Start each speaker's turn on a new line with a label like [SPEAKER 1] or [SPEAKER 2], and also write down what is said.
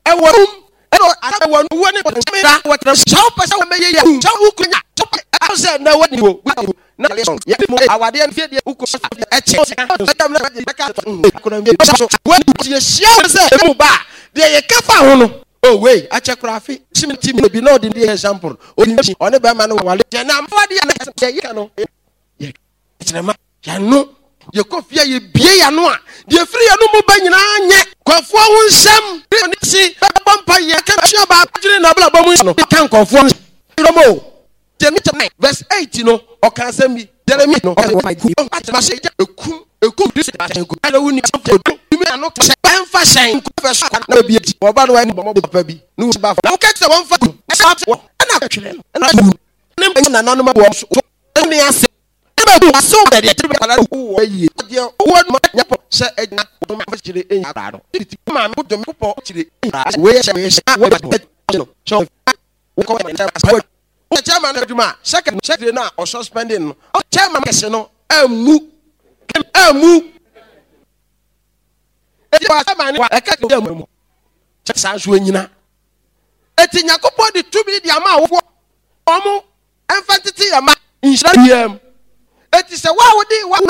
[SPEAKER 1] I want one what the shop as I may you. I said, no one you. Our dear Fidia who could they are oh, wait, I check graphic. Simity may be not in the example. Only on a man who will let you know. You coffee, you be a noa. The free animal banyana, conform some. See, Pampa, you can't show about no can't conform. Verse 8, you know, or can send me. Jeremy, no, I don't need to not fashion. No be or bad one, baby. No, now catch the one for and I anonymous. Only answer. So that second now or suspending chairman it is a wow,